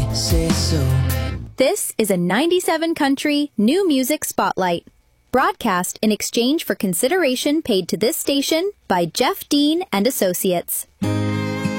say so. This is a 97 country new music spotlight, broadcast in exchange for consideration paid to this station by Jeff Dean and Associates.